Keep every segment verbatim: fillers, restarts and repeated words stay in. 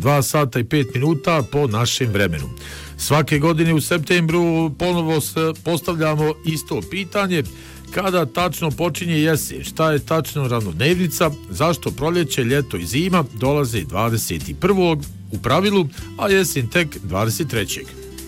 dva sata i pet minuta po našem vremenu. Svake godine u septembru ponovo postavljamo isto pitanje: kada tačno počinje jesen, šta je tačno ravnodnevnica, zašto proljeće, ljeto i zima dolaze dvadeset prvog u pravilu, a jesen tek dvadeset trećeg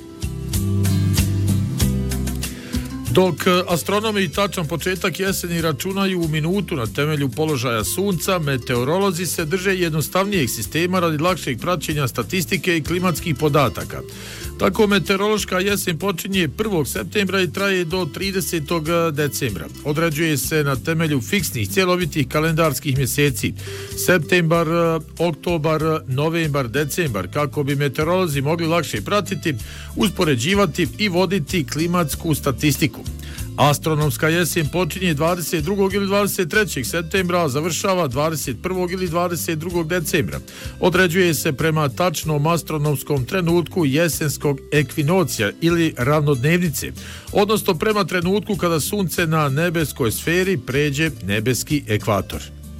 Dok astronomi tačan početak jeseni računaju u minutu na temelju položaja sunca, meteorolozi se drže jednostavnijeg sistema radi lakšeg praćenja statistike i klimatskih podataka. Tako meteorološka jesen počinje prvog septembra i traje do tridesetog decembra. Određuje se na temelju fiksnih cjelovitih kalendarskih mjeseci: septembar, oktobar, novembar, decembar, kako bi meteorolozi mogli lakše pratiti, uspoređivati i voditi klimatsku statistiku. Astronomska jesen počinje dvadeset drugog ili dvadeset trećeg septembra, a završava dvadeset prvog ili dvadeset drugog decembra. Određuje se prema tačnom astronomskom trenutku jesenskog ekvinocija ili ravnodnevnice, odnosno prema trenutku kada sunce na nebeskoj sferi pređe nebeski ekvator.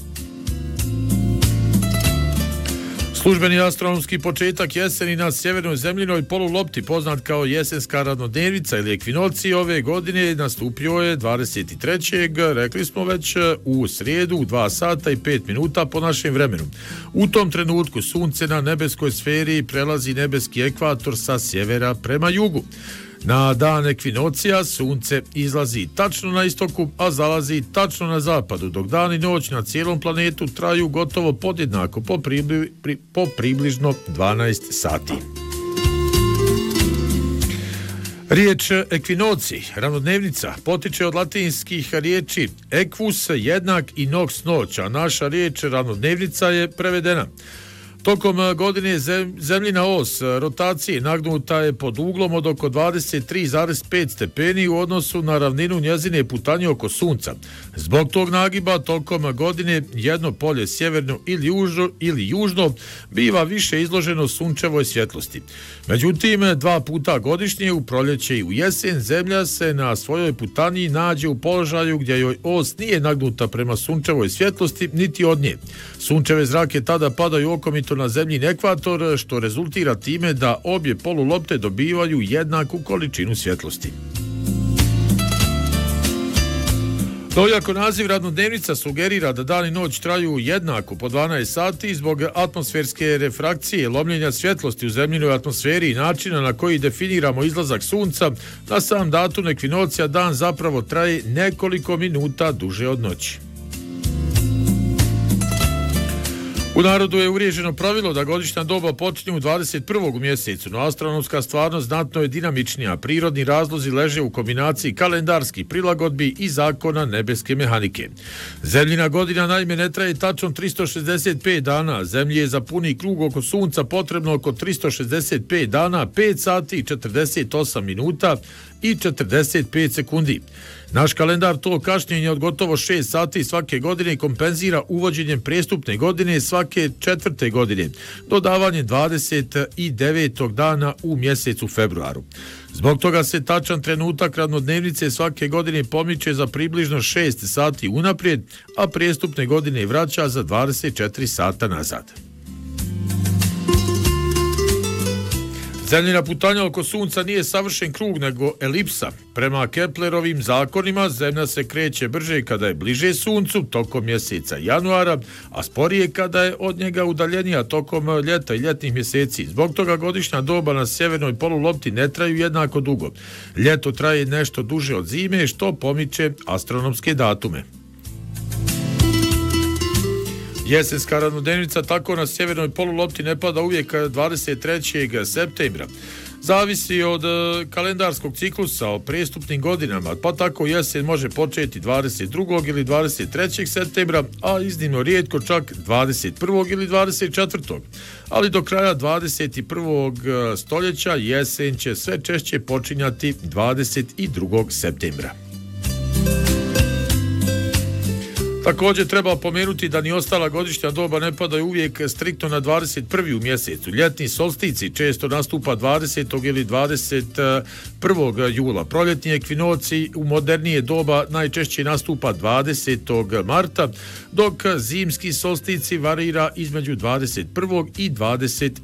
Službeni astronomski početak jeseni na sjevernoj zemljinoj polulopti, poznat kao jesenska ravnodnevnica ili ekvinocija, ove godine nastupio je dvadeset trećeg rekli smo već, u srijedu u dva sata i pet minuta po našem vremenu. U tom trenutku sunce na nebeskoj sferi prelazi nebeski ekvator sa sjevera prema jugu. Na dan ekvinocija sunce izlazi tačno na istoku, a zalazi tačno na zapadu, dok dan i noć na cijelom planetu traju gotovo podjednako po, pribli, pri, po približno dvanaest sati. Riječ ekvinoci, ravnodnevnica, potiče od latinskih riječi equus, jednak, i nox, noć, a naša riječ ravnodnevnica je prevedena. Tokom godine zemljina os rotacije nagnuta je pod uglom od oko dvadeset tri zarez pet stepeni u odnosu na ravninu njezine putanje oko sunca. Zbog tog nagiba tokom godine jedno polje sjeverno ili južno, ili južno biva više izloženo sunčevoj svjetlosti. Međutim, dva puta godišnje, u proljeće i u jesen, zemlja se na svojoj putanji nađe u položaju gdje joj os nije nagnuta prema sunčevoj svjetlosti niti od nje. Sunčeve zrake tada padaju okomito na zemljin ekvator, što rezultira time da obje polulopte dobivaju jednaku količinu svjetlosti. No, iako naziv ravnodnevnica sugerira da dan i noć traju jednako po dvanaest sati, zbog atmosferske refrakcije, lomljenja svjetlosti u zemljinoj atmosferi i načina na koji definiramo izlazak sunca, na sam datum ekvinocija dan zapravo traje nekoliko minuta duže od noći. U narodu je uvriježeno pravilo da godišnja doba počinje u dvadeset prvog u mjesecu, no astronomska stvarnost znatno je dinamičnija. Prirodni razlozi leže u kombinaciji kalendarskih prilagodbi i zakona nebeske mehanike. Zemljina godina naime ne traje tačno tristo šezdeset pet dana. Zemlji je za puni krug oko sunca potrebno oko tristo šezdeset pet dana, pet sati, četrdeset osam minuta i četrdeset pet sekundi. Naš kalendar to kašnjenje od gotovo šest sati svake godine kompenzira uvođenjem prestupne godine svake četvrte godine, dodavanjem dvadeset devetog dana u mjesecu februaru. Zbog toga se tačan trenutak ravnodnevnice svake godine pomiče za približno šest sati unaprijed, a prestupne godine vraća za dvadeset četiri sata nazad. Zemljina putanja oko sunca nije savršen krug, nego elipsa. Prema Keplerovim zakonima zemlja se kreće brže kada je bliže suncu tokom mjeseca januara, a sporije kada je od njega udaljenija tokom ljeta i ljetnih mjeseci. Zbog toga godišnja doba na sjevernoj polulopti ne traju jednako dugo. Ljeto traje nešto duže od zime, što pomiče astronomske datume. Jesenska ravnodnevnica tako na sjevernoj polulopti ne pada uvijek dvadeset trećeg septembra. Zavisi od kalendarskog ciklusa o prestupnim godinama, pa tako jesen može početi dvadeset drugog ili dvadeset trećeg septembra, a iznimno rijetko čak dvadeset prvog ili dvadeset četvrtog Ali do kraja dvadeset prvog stoljeća jesen će sve češće počinjati dvadeset drugog septembra. Također treba pomenuti da ni ostala godišnja doba ne padaju uvijek striktno na dvadeset prvi u mjesecu. Ljetni solstici često nastupa dvadesetog ili dvadeset prvog jula. Proljetni ekvinoci u modernije doba najčešće nastupa dvadesetog marta, dok zimski solstici varira između dvadeset prvog i dvadeset